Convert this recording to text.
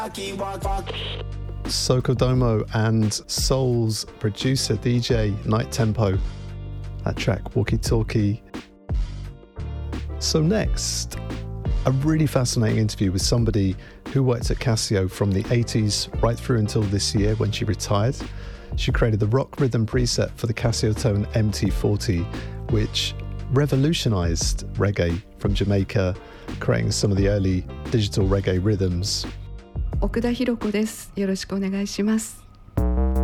Sokodomo and Soul's producer DJ Night Tempo. That track, Walkie Talkie. So next, a really fascinating interview with somebody who worked at Casio from the 80s right through until this year when she retired. She created the rock rhythm preset for the Casio Tone MT40, which revolutionized reggae from Jamaica, creating some of the early digital reggae rhythms. 奥田博子です。よろしくお願いします。